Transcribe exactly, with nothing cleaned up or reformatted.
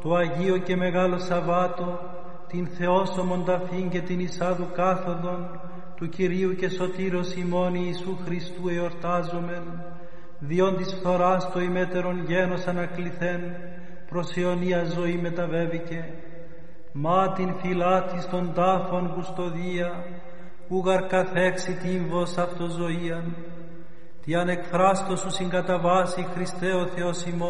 το Αγίο και Μεγάλο Σαββάτο, την Θεόσωμον ταφήν και την εισάδου κάθοδον του Κυρίου και Σωτήρος ημών Ιησού Χριστού εορτάζομεν, διόν της φθοράς το ημέτερον γένος ανακληθέν, προς αιωνία ζωή μεταβέβηκε. Μα την φυλάτης των τάφων κουστοδία, ούγαρ καθέξει τύμβος αυτοζωίαν, τι ανεκφράστος σου συγκαταβάσει Χριστέ ο Θεός ημών,